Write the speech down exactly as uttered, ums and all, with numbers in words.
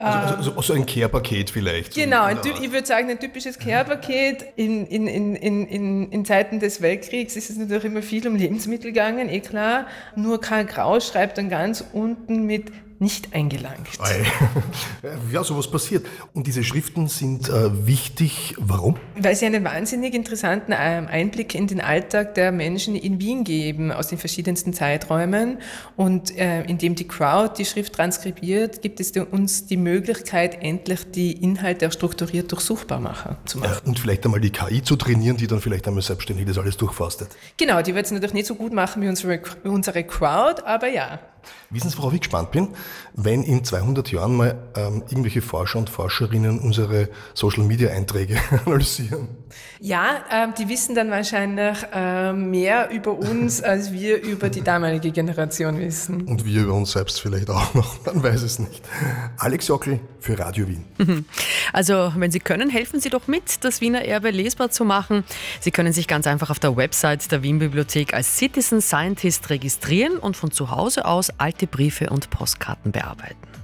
Also, also, also ein Care-Paket vielleicht. Genau, ein, ich würde sagen, ein typisches Care-Paket. In, in, in, in, in Zeiten des Weltkriegs ist es natürlich immer viel um Lebensmittel gegangen, eh klar. Nur Karl Kraus schreibt dann ganz unten mit nicht eingelangt. Ja, sowas passiert. Und diese Schriften sind äh, wichtig. Warum? Weil sie einen wahnsinnig interessanten Einblick in den Alltag der Menschen in Wien geben, aus den verschiedensten Zeiträumen. Und äh, indem die Crowd die Schrift transkribiert, gibt es uns die Möglichkeit, endlich die Inhalte auch strukturiert durchsuchbar machen, zu machen. Ja, und vielleicht einmal die K I zu trainieren, die dann vielleicht einmal selbstständig das alles durchforstet. Genau, die wird es natürlich nicht so gut machen wie unsere, unsere Crowd, aber ja. Wissen Sie, worauf ich gespannt bin? Wenn in zweihundert Jahren mal ähm, irgendwelche Forscher und Forscherinnen unsere Social-Media-Einträge analysieren. Ja, ähm, die wissen dann wahrscheinlich äh, mehr über uns, als wir über die damalige Generation wissen. Und wir über uns selbst vielleicht auch noch, man weiß es nicht. Alex Jockel für Radio Wien. Also, wenn Sie können, helfen Sie doch mit, das Wiener Erbe lesbar zu machen. Sie können sich ganz einfach auf der Website der Wien-Bibliothek als Citizen Scientist registrieren und von zu Hause aus alte Briefe und Postkarten bearbeiten.